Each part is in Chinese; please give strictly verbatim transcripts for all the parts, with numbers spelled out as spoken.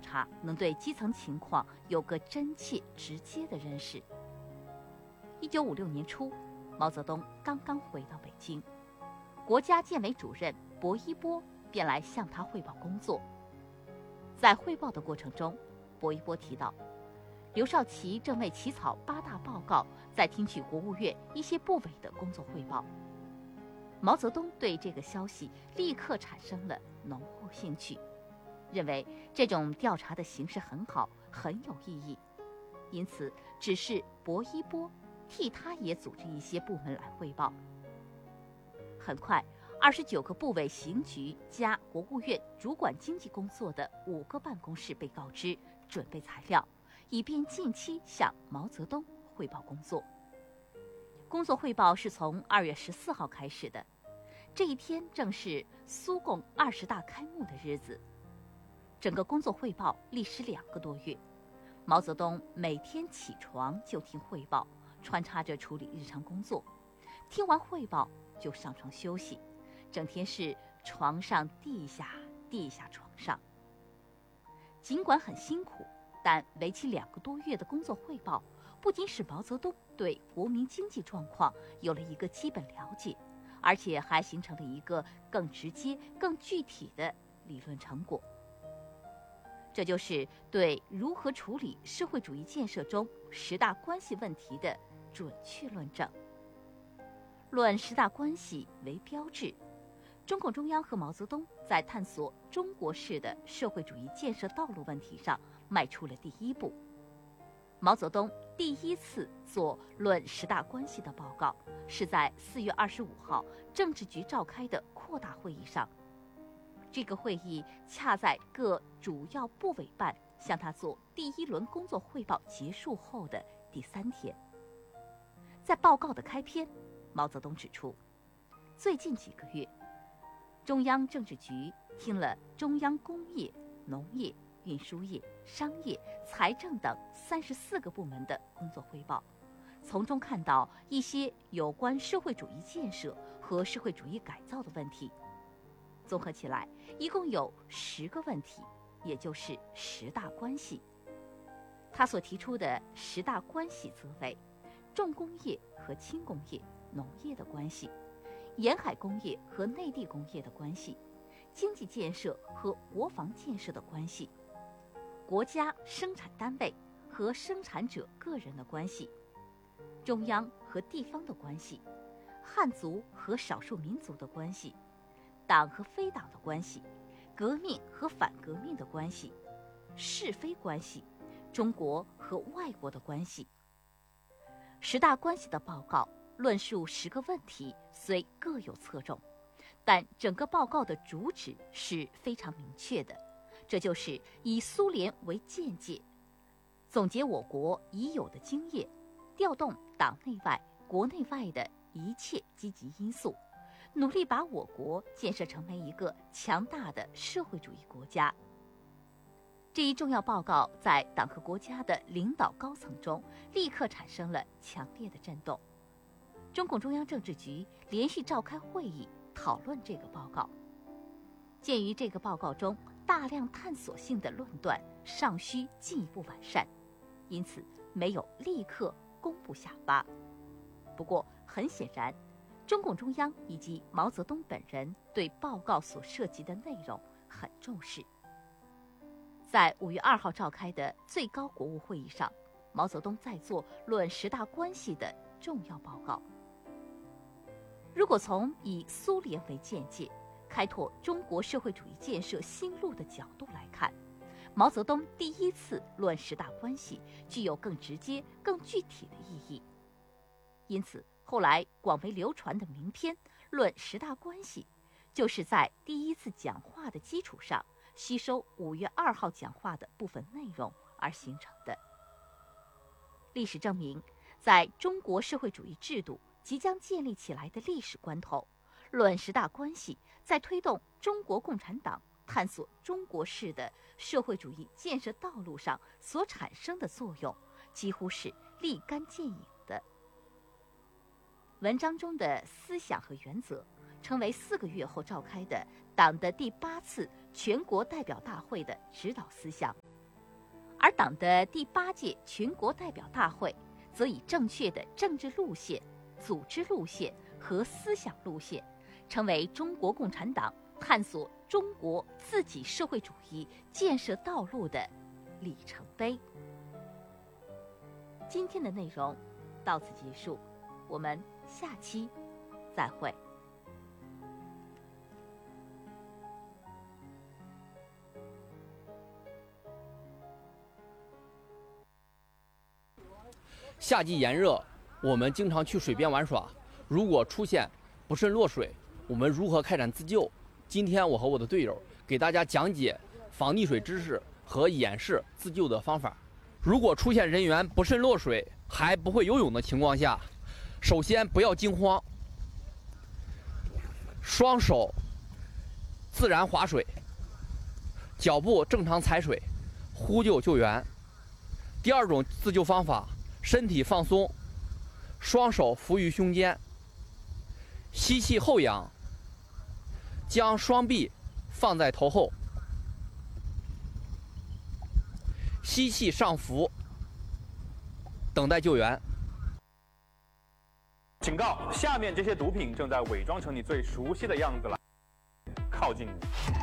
查能对基层情况有个真切直接的认识。一九五六年初，毛泽东刚刚回到北京，国家建委主任薄一波便来向他汇报工作。在汇报的过程中，薄一波提到，刘少奇正为起草八大报告，在听取国务院一些部委的工作汇报。毛泽东对这个消息立刻产生了浓厚兴趣，认为这种调查的形式很好，很有意义，因此指示薄一波替他也组织一些部门来汇报。很快，二十九个部委行局加国务院主管经济工作的五个办公室被告知准备材料，以便近期向毛泽东汇报工作。工作汇报是从二月十四号开始的，这一天正是苏共二十大开幕的日子。整个工作汇报历时两个多月，毛泽东每天起床就听汇报，穿插着处理日常工作，听完汇报就上床休息，整天是床上地下，地下床上。尽管很辛苦，但为期两个多月的工作汇报，不仅使毛泽东对国民经济状况有了一个基本了解，而且还形成了一个更直接、更具体的理论成果。这就是对如何处理社会主义建设中十大关系问题的准确论证。论十大关系为标志，中共中央和毛泽东在探索中国式的社会主义建设道路问题上迈出了第一步。毛泽东第一次做论十大关系的报告，是在四月二十五号政治局召开的扩大会议上。这个会议恰在各主要部委办向他做第一轮工作汇报结束后的第三天。在报告的开篇，毛泽东指出，最近几个月，中央政治局听了中央工业、农业、运输业、商业、财政等三十四个部门的工作汇报，从中看到一些有关社会主义建设和社会主义改造的问题。综合起来，一共有十个问题，也就是十大关系。他所提出的十大关系则为重工业和轻工业、农业的关系，沿海工业和内地工业的关系，经济建设和国防建设的关系，国家生产单位和生产者个人的关系，中央和地方的关系，汉族和少数民族的关系，党和非党的关系，革命和反革命的关系，是非关系，中国和外国的关系。十大关系的报告论述十个问题，虽各有侧重，但整个报告的主旨是非常明确的，这就是以苏联为鉴界，总结我国已有的经验，调动党内外、国内外的一切积极因素，努力把我国建设成为一个强大的社会主义国家。这一重要报告在党和国家的领导高层中立刻产生了强烈的震动。中共中央政治局连续召开会议讨论这个报告。鉴于这个报告中大量探索性的论断尚需进一步完善，因此没有立刻公布下发。不过很显然，中共中央以及毛泽东本人对报告所涉及的内容很重视。在五月二号召开的最高国务会议上，毛泽东在做论十大关系的重要报告。如果从以苏联为鉴界，开拓中国社会主义建设新路的角度来看，毛泽东第一次论十大关系具有更直接、更具体的意义。因此，后来广为流传的名篇《论十大关系》，就是在第一次讲话的基础上，吸收五月二号讲话的部分内容而形成的。历史证明，在中国社会主义制度即将建立起来的历史关头，论十大关系在推动中国共产党探索中国式的社会主义建设道路上所产生的作用，几乎是立竿见影的。文章中的思想和原则，成为四个月后召开的党的第八次全国代表大会的指导思想，而党的第八届全国代表大会则以正确的政治路线、组织路线和思想路线，成为中国共产党探索中国自己社会主义建设道路的里程碑。今天的内容到此结束，我们下期再会。 夏季炎热，我们经常去水边玩耍。如果出现不慎落水，我们如何开展自救？今天我和我的队友给大家讲解防溺水知识和演示自救的方法。如果出现人员不慎落水还不会游泳的情况下，首先不要惊慌，双手自然划水，脚步正常踩水，呼救救援。第二种自救方法，身体放松，双手扶于胸间，吸气后仰，将双臂放在头后，吸气上浮，等待救援。 警告：下面这些毒品正在伪装成你最熟悉的样子了，靠近你。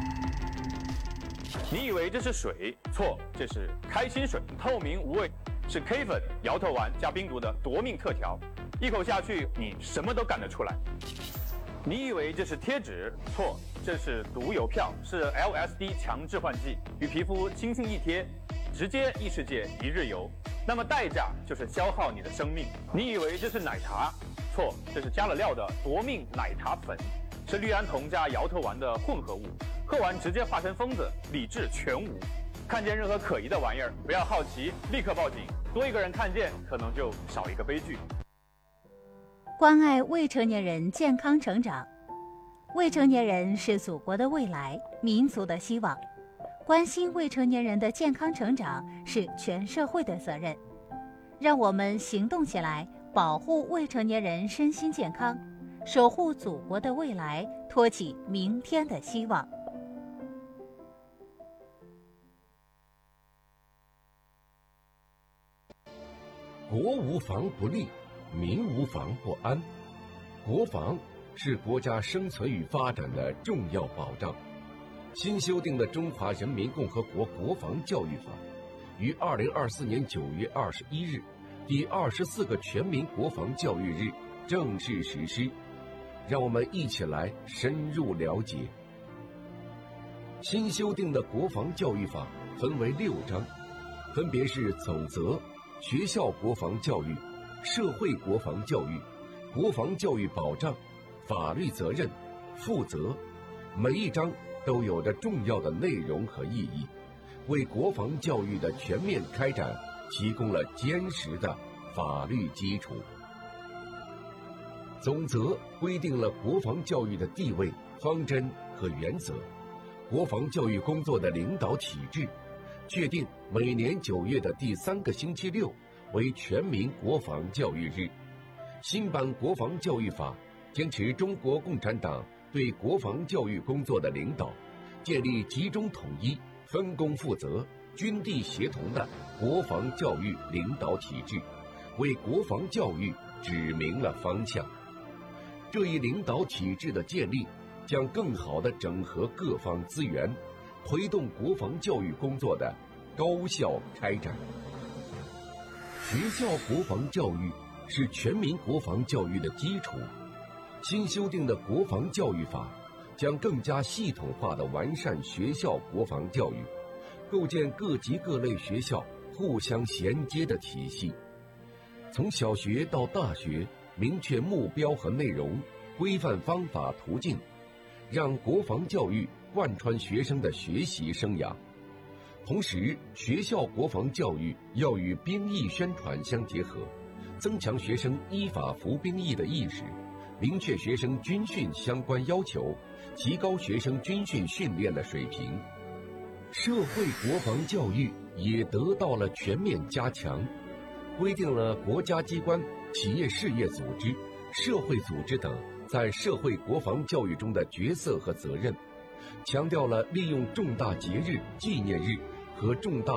你以为这是水？错，这是开心水，透明无味。是 K 粉、摇头丸加冰毒的夺命特调，一口下去你什么都干得出来。你以为这是贴纸？错，这是毒邮票，是 L S D 强制换剂，与皮肤轻轻一贴，直接异世界一日游。那么代价就是消耗你的生命。你以为这是奶茶？错，这是加了料的夺命奶茶粉，是氯胺酮加摇头丸的混合物，喝完直接化成疯子，理智全无。看见任何可疑的玩意儿，不要好奇，立刻报警。多一个人看见，可能就少一个悲剧。 关爱未成年人健康成长，未成年人是祖国的未来，民族的希望。关心未成年人的健康成长是全社会的责任。让我们行动起来，保护未成年人身心健康，守护祖国的未来，托起明天的希望。 国无防不立，民无防不安。国防是国家生存与发展的重要保障。新修订的《中华人民共和国国防教育法》于二零二四年九月二十一日，第二十四个全民国防教育日正式实施。让我们一起来深入了解。新修订的国防教育法分为六章，分别是总则、学校国防教育、社会国防教育、国防教育保障、法律责任、负责，每一章都有着重要的内容和意义，为国防教育的全面开展提供了坚实的法律基础。总则规定了国防教育的地位、方针和原则，国防教育工作的领导体制，确定每年九月的第三个星期六为全民国防教育日。新版国防教育法坚持中国共产党对国防教育工作的领导，建立集中统一、分工负责、军地协同的国防教育领导体制，为国防教育指明了方向。这一领导体制的建立，将更好地整合各方资源，推动国防教育工作的高效开展。学校国防教育是全民国防教育的基础。新修订的国防教育法将更加系统化地完善学校国防教育，构建各级各类学校互相衔接的体系。从小学到大学，明确目标和内容，规范方法途径，让国防教育贯穿学生的学习生涯。同时，学校国防教育要与兵役宣传相结合，增强学生依法服兵役的意识，明确学生军训相关要求，提高学生军训训练的水平。社会国防教育也得到了全面加强，规定了国家机关、企业事业组织、社会组织等在社会国防教育中的角色和责任， 强调了利用重大节日、纪念日和重大